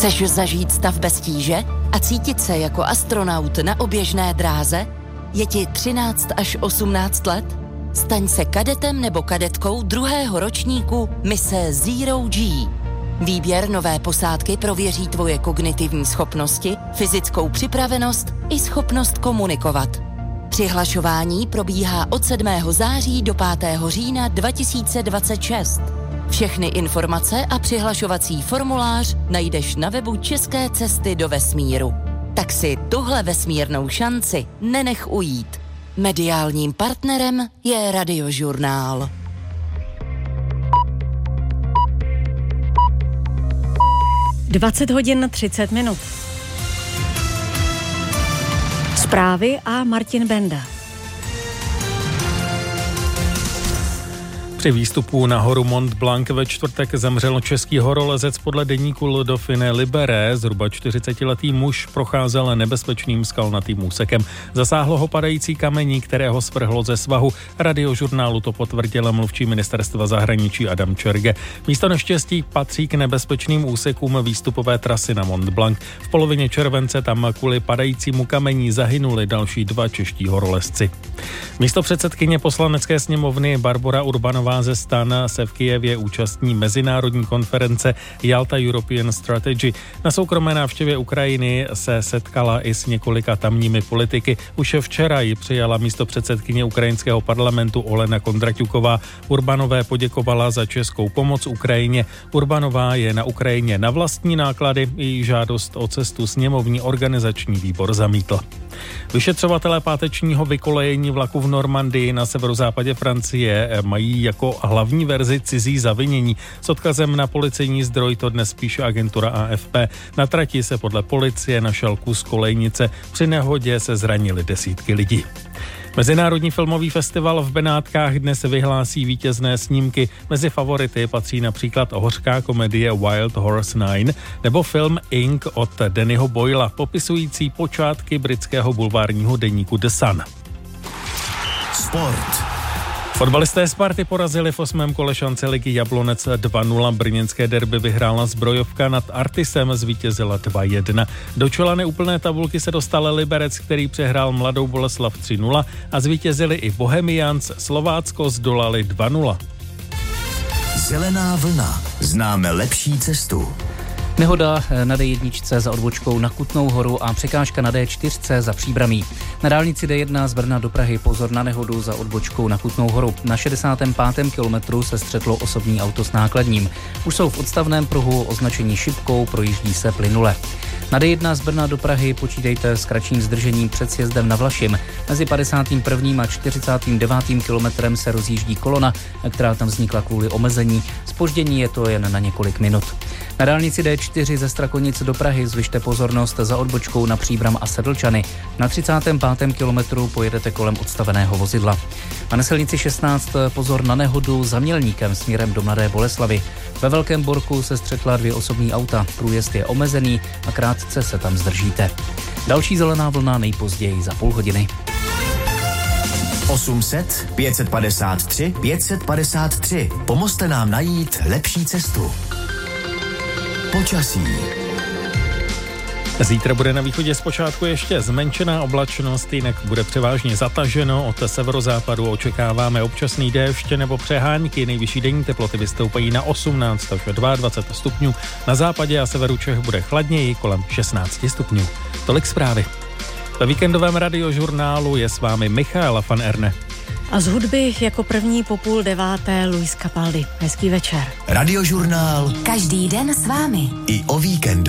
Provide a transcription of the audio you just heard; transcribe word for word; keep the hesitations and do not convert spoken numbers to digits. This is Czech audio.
Chceš zažít stav bez tíže a cítit se jako astronaut na oběžné dráze? Je ti třináct až osmnáct let? Staň se kadetem nebo kadetkou druhého ročníku mise Zero G. Výběr nové posádky prověří tvoje kognitivní schopnosti, fyzickou připravenost i schopnost komunikovat. Přihlašování probíhá od sedmého září do pátého října dva tisíce dvacet šest. Všechny informace a přihlašovací formulář najdeš na webu České cesty do vesmíru. Tak si tuhle vesmírnou šanci nenech ujít. Mediálním partnerem je Radiožurnál. dvacet hodin třicet minut. Zprávy a Martin Benda. Při výstupu na horu Mont Blanc ve čtvrtek zemřel český horolezec. Podle deníku Le Dauphiné Libéré zhruba čtyřicetiletý muž procházel nebezpečným skalnatým úsekem. Zasáhlo ho padající kamení, kterého svrhlo ze svahu. Radiožurnálu to potvrdil mluvčí ministerstva zahraničí Adam Čerge. Místo neštěstí patří k nebezpečným úsekům výstupové trasy na Mont Blanc. V polovině července tam kvůli padajícímu kamení zahynuli další dva čeští horolezci. Místo předsedkyně poslanecké sněmovny Barbora Urbanová ze STAN se v Kyjevě účastní mezinárodní konference Jalta European Strategy. Na soukromé návštěvě Ukrajiny se setkala i s několika tamními politiky. Už včera ji přijala místopředsedkyně ukrajinského parlamentu Olena Kondraťuková. Urbanové poděkovala za českou pomoc Ukrajině. Urbanová je na Ukrajině na vlastní náklady. Její žádost o cestu sněmovní organizační výbor zamítl. Vyšetřovatelé pátečního vykolejení vlaku v Normandii na severozápadě Francie mají jako hlavní verzi cizí zavinění. S odkazem na policejní zdroj to dnes píše agentura A F P. Na trati se podle policie našel kus kolejnice. Při nehodě se zranili desítky lidí. Mezinárodní filmový festival v Benátkách dnes vyhlásí vítězné snímky. Mezi favority patří například hořká komedie Wild Horse nine nebo film Ink od Dannyho Boyla, popisující počátky britského bulvárního deníku The Sun. Sport. Fotbalisté Sparty porazili v osmém kole šance ligy Jablonec dva nula. Brněnské derby vyhrála Zbrojovka, nad Artisem zvítězila dva jedna. Do čela neúplné tabulky se dostal Liberec, který přehrál Mladou Boleslav tři nula a zvítězili i Bohemians. Slovácko zdolali dva nula. Zelená vlna. Známe lepší cestu. Nehoda na D jedna za odbočkou na Kutnou Horu a překážka na D čtyři za Příbramí. Na dálnici D jedna z Brna do Prahy pozor na nehodu za odbočkou na Kutnou Horu. Na šedesátém pátém kilometru se střetlo osobní auto s nákladním. Už jsou v odstavném pruhu označení šipkou, projíždí se plynule. Na D jedna z Brna do Prahy počítejte s kratším zdržením před sjezdem na Vlašim. Mezi padesátým prvním a čtyřicátým devátým kilometrem se rozjíždí kolona, která tam vznikla kvůli omezení. Zpoždění je to jen na několik minut. Na dálnici D čtyři ze Strakonic do Prahy zvyšte pozornost za odbočkou na Příbram a Sedlčany. Na třicátém pátém kilometru pojedete kolem odstaveného vozidla. A na silnici šestnáct pozor na nehodu za Mělníkem směrem do Mladé Boleslavi. Ve Velkém Borku se střetla dvě osobní auta. Průjezd je omezený a krátce se tam zdržíte. Další zelená vlna nejpozději za půl hodiny. osm set pět set padesát tři pět set padesát tři. Pomozte nám najít lepší cestu. Počasí. Zítra bude na východě zpočátku ještě zmenšená oblačnost, jinak bude převážně zataženo. Od severozápadu očekáváme občasný déšť nebo přehánky. Nejvyšší denní teploty vystoupají na osmnáct až dvacet dva stupňů. Na západě a severu Čech bude chladněji kolem šestnáct stupňů. Tolik zprávy. Ve víkendovém radiožurnálu je s vámi Michaela van Erne. A z hudby jako první po půl deváté Luis Capaldi. Hezký večer. Radiožurnál. Každý den s vámi. I o víkendu.